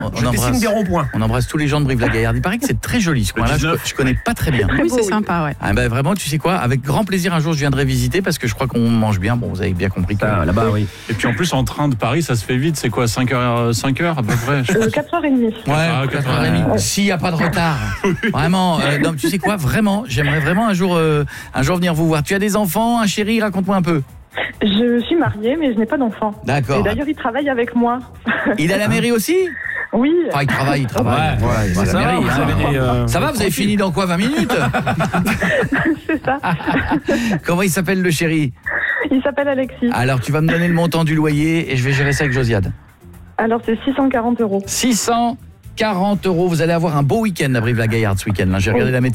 Je dessine des ronds-points. On embrasse tous les gens de Brive-la-Gaillarde. Il paraît que c'est très joli ce coin-là. Je connais pas très bien. Oui, c'est sympa, ouais. Ah ben vraiment, tu sais quoi, avec grand plaisir un jour je viendrai visiter parce que je crois qu'on mange bien. Bon, vous avez bien compris que là-bas, oui. Et puis en plus, en train de Paris, ça se fait vite. C'est quoi, 5 heures à peu près 4h30. Ouais, 4h30. S'il n'y a pas de retard. Vraiment, non, tu sais quoi, vraiment, j'aimerais vraiment un jour venir vous voir. Tu as des enfants, un chéri, raconte-moi un peu. Je suis mariée, mais je n'ai pas d'enfant. D'accord. Et d'ailleurs, il travaille avec moi. Il est à la mairie aussi ? Oui. Enfin, il travaille. Ouais, c'est la mairie. Ça va, vous avez fini dans quoi, 20 minutes ? C'est ça. Comment il s'appelle le chéri ? Il s'appelle Alexis. Alors, tu vas me donner le montant du loyer et je vais gérer ça avec Josiane. Alors, c'est 640 €. 640 €. Vous allez avoir un beau week-end à Brive-la-Gaillarde ce week-end. J'ai regardé la météo.